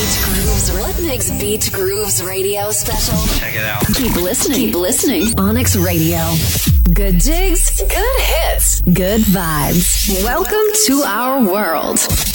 Beat Grooves. What makes Beat Grooves Radio special? Check it out. Keep listening. Keep listening. Onyx Radio. Good digs. Good hits. Good vibes. Welcome to our world.